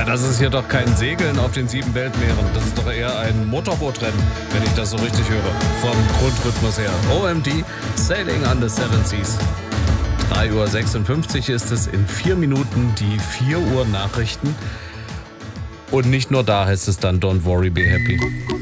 Na, das ist hier doch kein Segeln auf den 7 Weltmeeren. Das ist doch eher ein Motorbootrennen, wenn ich das so richtig höre. Vom Grundrhythmus her. OMD, Sailing on the Seven Seas. 3:56 Uhr ist es, in 4 Minuten die 4 Uhr Nachrichten. Und nicht nur da heißt es dann Don't worry, be happy.